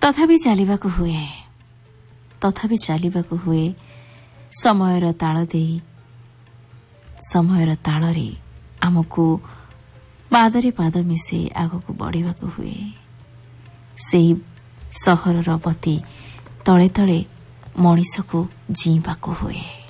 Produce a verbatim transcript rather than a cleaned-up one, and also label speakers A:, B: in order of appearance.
A: ତଥାପି ଚାଲିବାକୁ ହୁଏ ତଥାପି ଚାଲିବାକୁ ହୁଏ ସମୟର ତାଳ ଦେଇ ସମୟର ତାଳରେ ଆମକୁ ପାଦରେ ପାଦ ମିଶାଇ ଆଗକୁ ବଢ଼ିବାକୁ ହୁଏ। ସେହି ସହରର ବତି ତଳେ ତଳେ ମଣିଷକୁ ଜୀଇଁବାକୁ ହୁଏ।